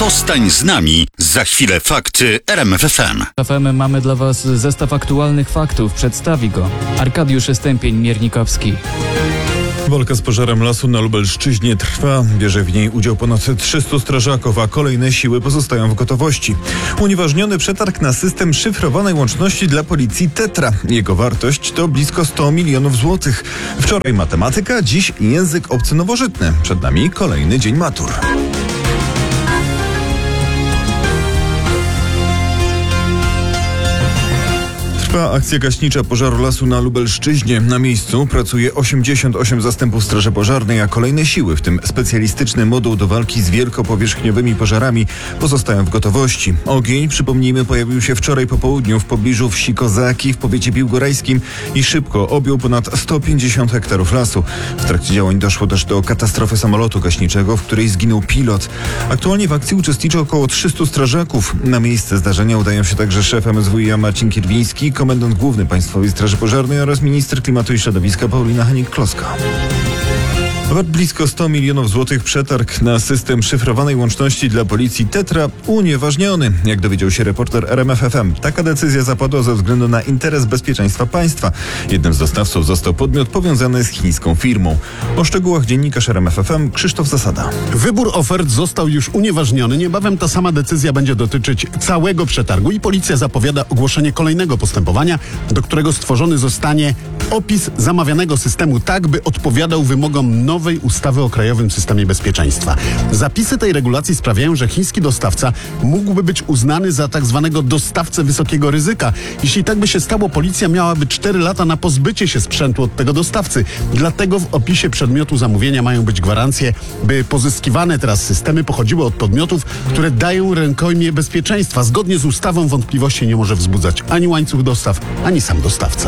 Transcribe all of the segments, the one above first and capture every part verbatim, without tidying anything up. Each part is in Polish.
Zostań z nami. Za chwilę fakty R M F F M. W F M mamy dla Was zestaw aktualnych faktów. Przedstawi go Arkadiusz Stępień-Miernikowski. Walka z pożarem lasu na Lubelszczyźnie trwa. Bierze w niej udział ponad trzystu strażaków, a kolejne siły pozostają w gotowości. Unieważniony przetarg na system szyfrowanej łączności dla policji Tetra. Jego wartość to blisko sto milionów złotych. Wczoraj matematyka, dziś język obcy nowożytny. Przed nami kolejny dzień matur. Trwa akcja gaśnicza pożaru lasu na Lubelszczyźnie. Na miejscu pracuje osiemdziesiąt osiem zastępów straży pożarnej, a kolejne siły, w tym specjalistyczny moduł do walki z wielkopowierzchniowymi pożarami, pozostają w gotowości. Ogień, przypomnijmy, pojawił się wczoraj po południu w pobliżu wsi Kozaki w powiecie biłgorajskim i szybko objął ponad sto pięćdziesiąt hektarów lasu. W trakcie działań doszło też do katastrofy samolotu gaśniczego, w której zginął pilot. Aktualnie w akcji uczestniczy około trzystu strażaków. Na miejsce zdarzenia udają się także szef M S W i A Marcin Kierwiński, komendant główny Państwowej Straży Pożarnej oraz minister klimatu i środowiska Paulina Hennig-Kloska. Wart blisko sto milionów złotych przetarg na system szyfrowanej łączności dla policji Tetra unieważniony. Jak dowiedział się reporter R M F F M, taka decyzja zapadła ze względu na interes bezpieczeństwa państwa. Jednym z dostawców został podmiot powiązany z chińską firmą. O szczegółach dziennikarz R M F F M Krzysztof Zasada. Wybór ofert został już unieważniony. Niebawem ta sama decyzja będzie dotyczyć całego przetargu i policja zapowiada ogłoszenie kolejnego postępowania, do którego stworzony zostanie opis zamawianego systemu tak, by odpowiadał wymogom nowej ustawy o Krajowym Systemie Bezpieczeństwa. Zapisy tej regulacji sprawiają, że chiński dostawca mógłby być uznany za tak zwanego dostawcę wysokiego ryzyka. Jeśli tak by się stało, policja miałaby cztery lata na pozbycie się sprzętu od tego dostawcy. Dlatego w opisie przedmiotu zamówienia mają być gwarancje, by pozyskiwane teraz systemy pochodziły od podmiotów, które dają rękojmię bezpieczeństwa. Zgodnie z ustawą wątpliwości nie może wzbudzać ani łańcuch dostaw, ani sam dostawca.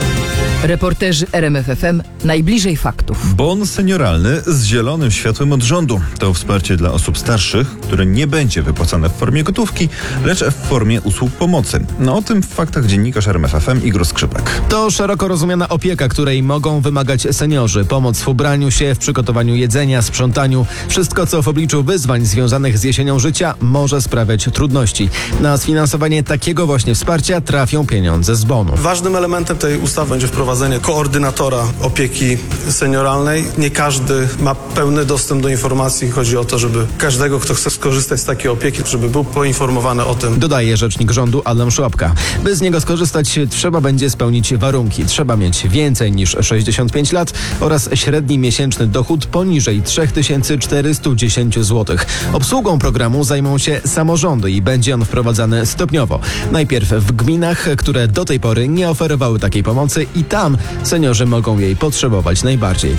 Reporterzy R M F F M najbliżej faktów. Bon senioralny z zielonym światłem od rządu. To wsparcie dla osób starszych, które nie będzie wypłacane w formie gotówki, lecz w formie usług pomocy. No o tym w faktach dziennikarz R M F F M Igor Skrzypek. To szeroko rozumiana opieka, której mogą wymagać seniorzy. Pomoc w ubraniu się, w przygotowaniu jedzenia, sprzątaniu. Wszystko, co w obliczu wyzwań związanych z jesienią życia może sprawiać trudności. Na sfinansowanie takiego właśnie wsparcia trafią pieniądze z bonu. Ważnym elementem tej ustawy będzie wprowadzenie koordynatora opieki senioralnej. Nie każdy ma pełny dostęp do informacji. Chodzi o to, żeby każdego, kto chce skorzystać z takiej opieki, żeby był poinformowany o tym. Dodaje rzecznik rządu Adam Szłapka. By z niego skorzystać, trzeba będzie spełnić warunki. Trzeba mieć więcej niż sześćdziesiąt pięć lat oraz średni miesięczny dochód poniżej trzy tysiące czterysta dziesięć złotych. Obsługą programu zajmą się samorządy i będzie on wprowadzany stopniowo. Najpierw w gminach, które do tej pory nie oferowały takiej pomocy i tam seniorzy mogą jej potrzebować najbardziej.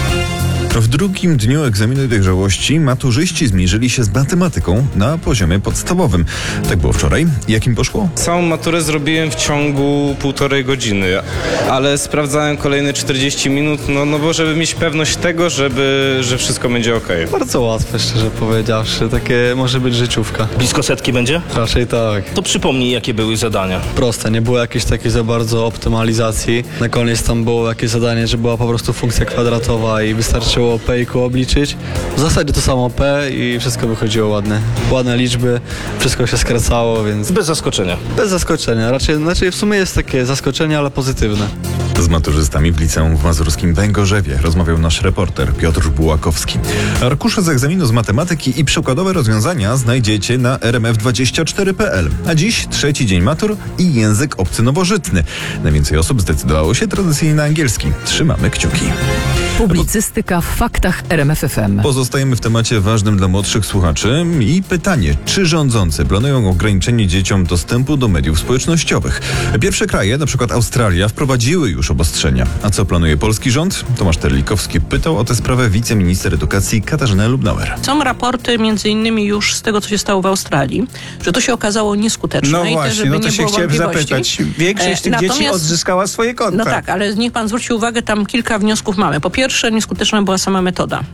W drugim dniu egzaminu dojrzałości maturzyści zmierzyli się z matematyką na poziomie podstawowym. Tak było wczoraj. Jak im poszło? Całą maturę zrobiłem w ciągu półtorej godziny, ale sprawdzałem kolejne czterdzieści minut, no, no bo żeby mieć pewność tego, żeby, że wszystko będzie okej. Bardzo łatwe, szczerze powiedziawszy. Takie może być życiówka. Blisko setki będzie? Raczej tak. To przypomnij, jakie były zadania. Proste, nie było jakiejś takiej za bardzo optymalizacji. Na koniec tam było jakieś zadanie, że była po prostu funkcja kwadratowa i wystarczyło P i Q obliczyć. W zasadzie to samo P i wszystko wychodziło ładne. Ładne liczby, wszystko się skracało, więc... Bez zaskoczenia. Bez zaskoczenia. Raczej, znaczy w sumie jest takie zaskoczenie, ale pozytywne. Z maturzystami w liceum w mazurskim Węgorzewie rozmawiał nasz reporter Piotr Bułakowski. Arkusze z egzaminu z matematyki i przykładowe rozwiązania znajdziecie na r m f dwadzieścia cztery kropka p l. A dziś trzeci dzień matur i język obcy nowożytny. Najwięcej osób zdecydowało się tradycyjnie na angielski. Trzymamy kciuki. Publicystyka w faktach R M F F M. Pozostajemy w temacie ważnym dla młodszych słuchaczy i pytanie, czy rządzący planują ograniczenie dzieciom dostępu do mediów społecznościowych? Pierwsze kraje, na przykład Australia, wprowadziły już obostrzenia. A co planuje polski rząd? Tomasz Terlikowski pytał o tę sprawę wiceminister edukacji Katarzynę Lubnauer. Są raporty między innymi już z tego, co się stało w Australii, że to się okazało nieskuteczne. No i właśnie, też, żeby no to nie się było chciałem zapytać. Większość tych Natomiast, dzieci odzyskała swoje konta. No tak, ale niech pan zwróci uwagę, tam kilka wniosków mamy. Po pierwsze, nieskuteczna była sama metoda.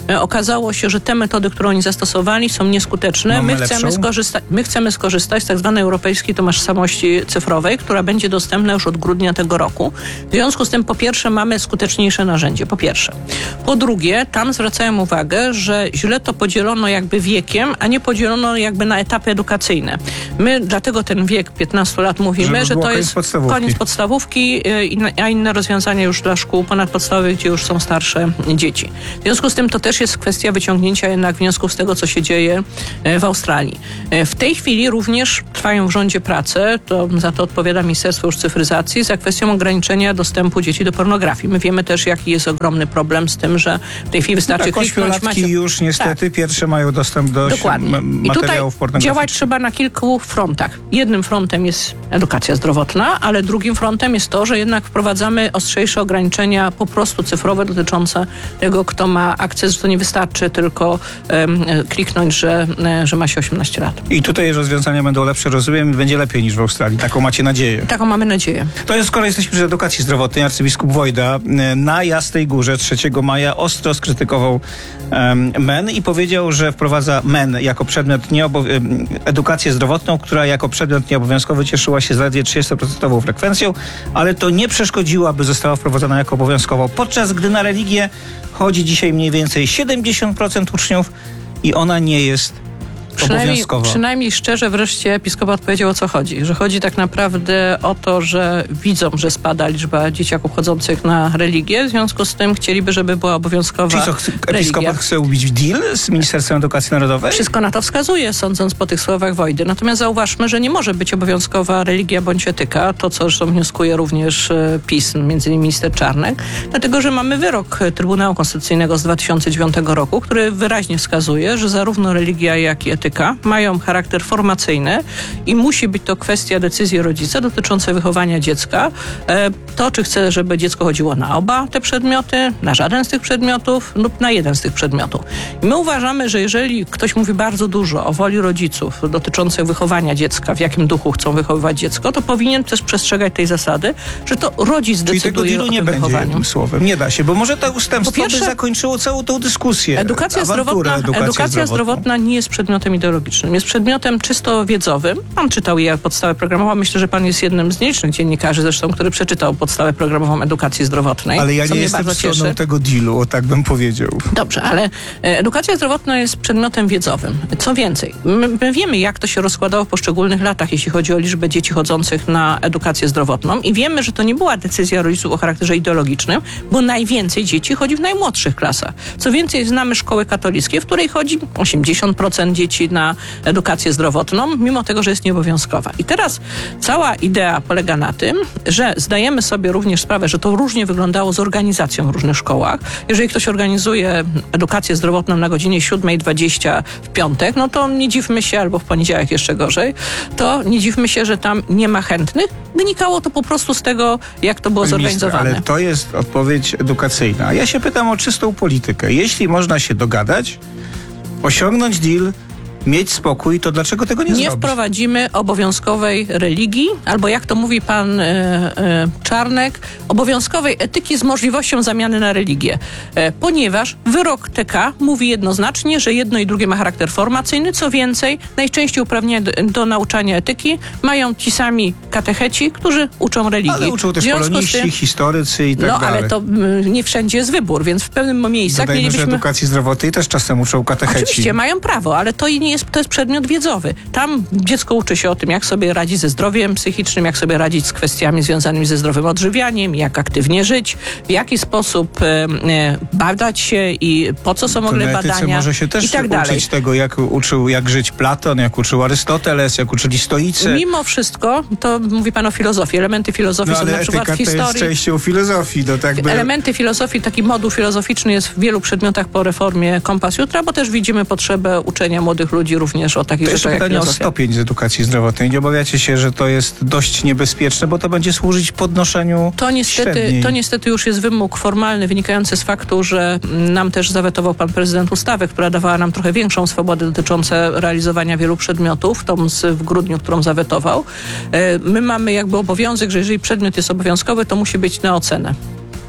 e, okazało się, że te metody, które oni zastosowali, są nieskuteczne. My chcemy, skorzysta- my chcemy skorzystać z tak zwanej europejskiej tożsamości cyfrowej, która będzie dostępna już od grudnia tego roku. W związku z tym, po pierwsze, mamy skuteczniejsze narzędzie. Po pierwsze. Po drugie, tam zwracają uwagę, że źle to podzielono jakby wiekiem, a nie podzielono jakby na etapy edukacyjne. My dlatego ten wiek piętnastu lat mówimy, że to jest podstawówki. koniec podstawówki, a inne rozwiązania już dla szkół ponadpodstawowych, gdzie już są starsze dzieci. W związku z tym to też jest kwestia wyciągnięcia jednak wniosków z tego, co się dzieje w Australii. W tej chwili również trwają w rządzie prace, to za to odpowiada Ministerstwo już Cyfryzacji, za kwestią ograniczenia dostępu dzieci do pornografii. My wiemy też, jaki jest ogromny problem z tym, że w tej chwili wystarczy tak, kliknąć. Ośmiolatki macie... już niestety tak. pierwsze mają dostęp do Dokładnie. m- I tutaj materiałów pornograficznych. działać trzeba na kilku frontach. Jednym frontem jest edukacja zdrowotna, ale drugim frontem jest to, że jednak wprowadzamy ostrzejsze ograniczenia po prostu cyfrowe dotyczące tego, kto ma akces, że to nie wystarczy tylko um, kliknąć, że, że ma się osiemnaście lat. I tutaj rozwiązania będą lepsze, rozumiem, i będzie lepiej niż w Australii. Taką macie nadzieję. Taką mamy nadzieję. To jest, skoro jesteśmy przy edukacji zdrowotnej, arcybiskup Wojda na Jasnej Górze trzeciego maja ostro skrytykował um, M E N i powiedział, że wprowadza M E N jako przedmiot nieobow- edukację zdrowotną, która jako przedmiot nieobowiązkowy cieszyła się zaledwie trzydziestoprocentową frekwencją, ale to nie przeszkodziło, aby została wprowadzona jako obowiązkowa, podczas gdy na religię chodzi dzisiaj mniej więcej siedemdziesiąt procent uczniów i ona nie jest Przynajmniej, przynajmniej szczerze wreszcie episkopat odpowiedział, o co chodzi. Że chodzi tak naprawdę o to, że widzą, że spada liczba dzieciaków chodzących na religię. W związku z tym chcieliby, żeby była obowiązkowa Czyli co, ch- episkopat religia. chce ubić deal z Ministerstwem Edukacji Narodowej? Wszystko na to wskazuje, sądząc po tych słowach Wojdy. Natomiast zauważmy, że nie może być obowiązkowa religia bądź etyka. To, co zresztą wnioskuje również PiS, między innymi minister Czarnek. Dlatego, że mamy wyrok Trybunału Konstytucyjnego z dwa tysiące dziewiątego roku, który wyraźnie wskazuje, że zarówno religia, jak i etyka mają charakter formacyjny i musi być to kwestia decyzji rodzica dotyczącej wychowania dziecka. To, czy chce, żeby dziecko chodziło na oba te przedmioty, na żaden z tych przedmiotów lub na jeden z tych przedmiotów. I my uważamy, że jeżeli ktoś mówi bardzo dużo o woli rodziców dotyczącej wychowania dziecka, w jakim duchu chcą wychowywać dziecko, to powinien też przestrzegać tej zasady, że to rodzic Czyli tego decyduje dealu o nie tym będzie wychowaniu. jednym słowem. Nie da się, bo może to ustępstwo Po pierwsze, by zakończyło całą tą dyskusję. Edukacja zdrowotna, edukacja, edukacja zdrowotna nie jest przedmiotem ideologicznym. Jest przedmiotem czysto wiedzowym. Pan czytał jej podstawę programową. Myślę, że pan jest jednym z nielicznych dziennikarzy zresztą, który przeczytał podstawę programową edukacji zdrowotnej. Ale ja co nie mnie jestem bardzo stroną cieszy. tego dealu, o tak bym powiedział. Dobrze, ale edukacja zdrowotna jest przedmiotem wiedzowym. Co więcej, my, my wiemy, jak to się rozkładało w poszczególnych latach, jeśli chodzi o liczbę dzieci chodzących na edukację zdrowotną i wiemy, że to nie była decyzja rodziców o charakterze ideologicznym, bo najwięcej dzieci chodzi w najmłodszych klasach. Co więcej, znamy szkoły katolickie, w której chodzi osiemdziesiąt procent dzieci na edukację zdrowotną, mimo tego, że jest nieobowiązkowa. I teraz cała idea polega na tym, że zdajemy sobie również sprawę, że to różnie wyglądało z organizacją w różnych szkołach. Jeżeli ktoś organizuje edukację zdrowotną na godzinie siódma dwadzieścia w piątek, no to nie dziwmy się, albo w poniedziałek jeszcze gorzej, to nie dziwmy się, że tam nie ma chętnych. Wynikało to po prostu z tego, jak to było Pani minister, zorganizowane. ale to jest odpowiedź edukacyjna. A ja się pytam o czystą politykę. Jeśli można się dogadać, osiągnąć deal, mieć spokój, to dlaczego tego nie, Nie zrobić? wprowadzimy obowiązkowej religii, albo jak to mówi pan e, e, Czarnek, obowiązkowej etyki z możliwością zamiany na religię. E, ponieważ wyrok T K mówi jednoznacznie, że jedno i drugie ma charakter formacyjny. Co więcej, najczęściej uprawnienia do, do nauczania etyki mają ci sami katecheci, którzy uczą religii. Ale uczą też W związku z poloniści, tym- historycy i tak No, dalej. ale to m, nie wszędzie jest wybór, więc w pewnym miejscach Dodajmy, że mielibyśmy... edukacji zdrowotnej też czasem uczą katecheci. Oczywiście, mają prawo, ale to nie jest, to jest przedmiot wiedzowy. Tam dziecko uczy się o tym, jak sobie radzić ze zdrowiem psychicznym, jak sobie radzić z kwestiami związanymi ze zdrowym odżywianiem, jak aktywnie żyć, w jaki sposób e, e, badać się i po co są w To ogóle na etyce badania może się też i tak dalej. uczyć tego, jak uczył, jak żyć Platon, jak uczył Arystoteles, jak uczyli stoicy. Mimo wszystko, to mówi pan o filozofii. Elementy filozofii No są ale na przykład etyka w historii. to jest częścią filozofii. No, tak by... Elementy filozofii, taki moduł filozoficzny jest w wielu przedmiotach po reformie Kompas Jutra, bo też widzimy potrzebę uczenia młodych ludzi również o takich To jeszcze rzeczach jak pytanie o filozofia. stopień z edukacji zdrowotnej. Nie obawiacie się, że to jest dość niebezpieczne, bo to będzie służyć podnoszeniu To niestety, średniej. to niestety już jest wymóg formalny wynikający z faktu, że nam też zawetował pan prezydent ustawę, która dawała nam trochę większą swobodę dotyczącą realizowania wielu przedmiotów, tą z, w grudniu, którą zawetował. My mamy jakby obowiązek, że jeżeli przedmiot jest obowiązkowy, to musi być na ocenę.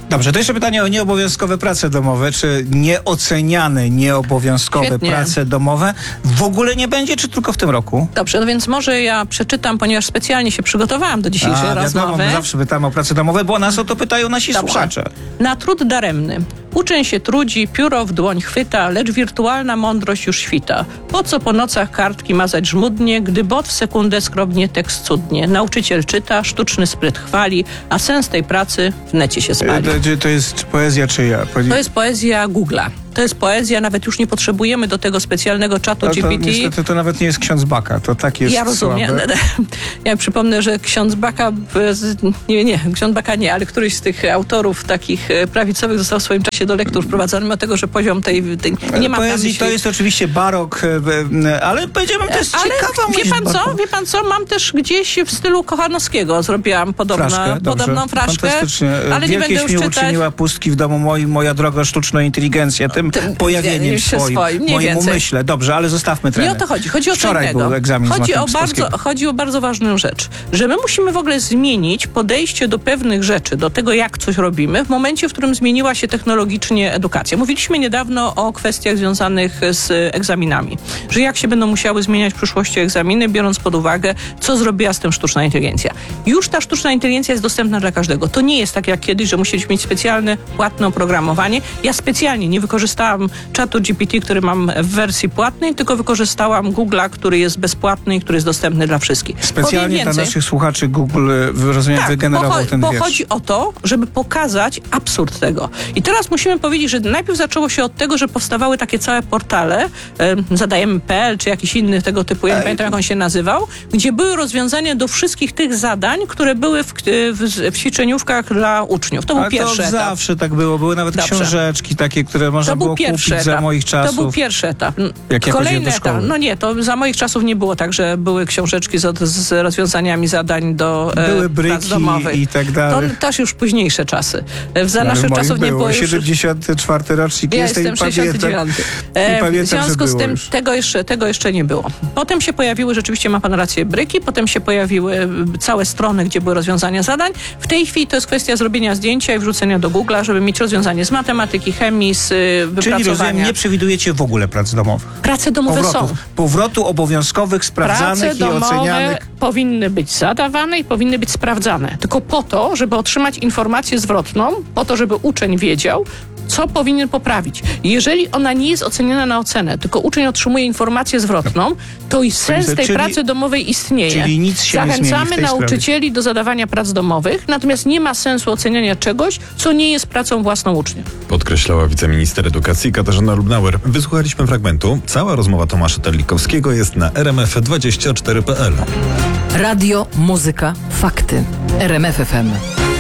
Dobrze, to jeszcze pytanie o nieobowiązkowe prace domowe. Czy nieoceniane nieobowiązkowe Świetnie. prace domowe w ogóle nie będzie, czy tylko w tym roku? Dobrze, no więc może ja przeczytam, ponieważ specjalnie się przygotowałam do dzisiejszej A, rozmowy. wiadomo, my zawsze pytamy o prace domowe, bo nas o to pytają nasi Dobrze. słuchacze. Na trud daremny. Uczeń się trudzi, pióro w dłoń chwyta, lecz wirtualna mądrość już świta. Po co po nocach kartki mazać żmudnie, gdy bot w sekundę skrobnie tekst cudnie. Nauczyciel czyta, sztuczny spryt chwali, a sens tej pracy w necie się spali. To, to jest poezja czyja? To jest poezja Google'a. To jest poezja, nawet już nie potrzebujemy do tego specjalnego czatu No to, G P T. niestety to nawet nie jest ksiądz Baka, to tak jest Ja rozumiem. słabe. Ja przypomnę, że ksiądz Baka, nie, nie, ksiądz Baka nie, ale któryś z tych autorów takich prawicowych został w swoim czasie do lektur wprowadzony, mimo tego, że poziom tej, tej nie ma poezji to jest oczywiście barok, ale powiedziałbym, to jest ale ciekawa wie pan barok. co, wie pan co, mam też gdzieś w stylu Kochanowskiego zrobiłam podobną Fraszkę, podobną dobrze. fraszkę, Fantastycznie. ale nie Wielkieś będę już mi czytać. uczyniła pustki w domu moim, moja droga sztuczna inteligencja, tym, Tym pojawieniem się swoim, swoim, mniej moim więcej. umyśle. Dobrze, ale zostawmy trener. Nie o to chodzi. Chodzi o co Wczoraj innego. był egzamin Chodzi z o, matematyki bardzo, polskiego. chodzi o bardzo ważną rzecz, że my musimy w ogóle zmienić podejście do pewnych rzeczy, do tego, jak coś robimy, w momencie, w którym zmieniła się technologicznie edukacja. Mówiliśmy niedawno o kwestiach związanych z egzaminami, że jak się będą musiały zmieniać w przyszłości egzaminy, biorąc pod uwagę, co zrobiła z tym sztuczna inteligencja. Już ta sztuczna inteligencja jest dostępna dla każdego. To nie jest tak jak kiedyś, że musieliśmy mieć specjalne, płatne oprogramowanie. Ja specjalnie nie wykorzystałam czatu G P T, który mam w wersji płatnej, tylko wykorzystałam Google'a, który jest bezpłatny i który jest dostępny dla wszystkich. Specjalnie Powiem dla więcej. naszych słuchaczy Google, rozumiem, Tak, wygenerował bo, cho- ten bo wiersz. chodzi o to, żeby pokazać absurd tego. I teraz musimy powiedzieć, że najpierw zaczęło się od tego, że powstawały takie całe portale, e, zadajemy kropka p l czy jakiś inny tego typu, ja nie pamiętam jak on się nazywał, gdzie były rozwiązania do wszystkich tych zadań, które były w, w, w ćwiczeniówkach dla uczniów. To był Ale pierwszy to etap. zawsze tak było. Były nawet Dobrze. książeczki takie, które można To był było pierwszy kupić za etap. moich czasów. To był pierwszy etap. Jak ja chodziłem Kolejny do szkoły. etap. No nie, to za moich czasów nie było tak, że były książeczki z, z rozwiązaniami zadań do e, Były prac bryki domowych. i tak dalej. To też już późniejsze czasy. E, Za Ale naszych moich czasów nie było już... siedemdziesiąty czwarty rocznik Ja jestem jestem i sześćdziesiąty pamiętam, dziewiąty. i E, w pamiętam, że związku z było tym już. tego jeszcze, tego jeszcze nie było. Potem się pojawiły, rzeczywiście ma pan rację, bryki, potem się pojawiły całe strony, gdzie były rozwiązania zadań. W tej chwili to jest kwestia zrobienia zdjęcia i wrzucenia do Google'a, żeby mieć rozwiązanie z matematyki, chemii, z y, Czyli wypracowania. rozumiem, nie przewidujecie w ogóle prac domowych. Prace domowe Powrotu, są. powrotu obowiązkowych, sprawdzanych Prace i domowe ocenianych. powinny być zadawane i powinny być sprawdzane. Tylko po to, żeby otrzymać informację zwrotną, po to, żeby uczeń wiedział, co powinien poprawić. Jeżeli ona nie jest oceniana na ocenę, tylko uczeń otrzymuje informację zwrotną, to i sens tej czyli- pracy domowej istnieje. czyli nic się nie zmieni w Zachęcamy tej nauczycieli do zadawania prac domowych, natomiast nie ma sensu oceniania czegoś, co nie jest pracą własną ucznia. Podkreślała wiceminister edukacji Katarzyna Lubnauer. Wysłuchaliśmy fragmentu. Cała rozmowa Tomasza Terlikowskiego jest na r m f dwadzieścia cztery kropka p l. Radio, muzyka, fakty. R M F F M.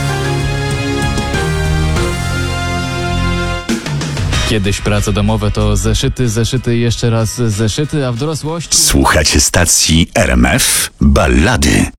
Kiedyś prace domowe to zeszyty, zeszyty i jeszcze raz zeszyty, a w dorosłości... Słuchacie stacji R M F Ballady.